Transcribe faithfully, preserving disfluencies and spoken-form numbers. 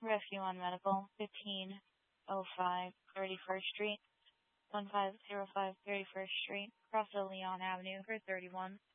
Rescue on Medical, fifteen oh five thirty-first Street, one five zero five thirty-first Street, Crossville Leon Avenue for thirty-one.